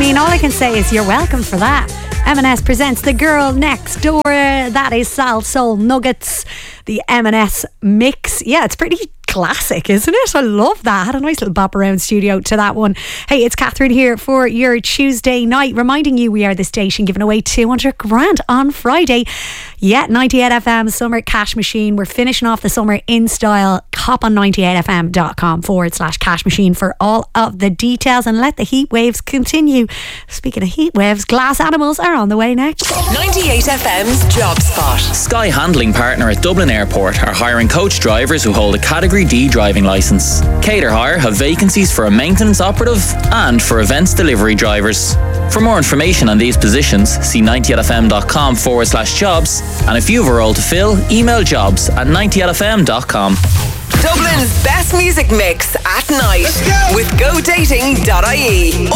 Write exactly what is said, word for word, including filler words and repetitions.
mean, all I can say is you're welcome for that. M and S presents The Girl Next Door. That is Sal Soul Nuggets, the M and S mix. Yeah, it's pretty classic, isn't it? I love that. Had a nice little bop around studio to that one. Hey, it's Catherine here for your Tuesday night, reminding you we are the station giving away two hundred grand on Friday. Yeah, ninety-eight F M Summer Cash Machine. We're finishing off the summer in style. Hop on ninety-eight F M dot com forward slash cash machine for all of the details and let the heat waves continue. Speaking of heat waves, Glass Animals are on the way next. ninety-eight F M's Job Spot. Sky Handling Partner at Dublin Airport are hiring coach drivers who hold a Category D driving licence. Cater Hire have vacancies for a maintenance operative and for events delivery drivers. For more information on these positions, see ninety-eight F M dot com forward slash jobs. And if you have a role to fill, email jobs at ninety-eight F M dot com. Dublin's best music mix at night with go dating dot I E.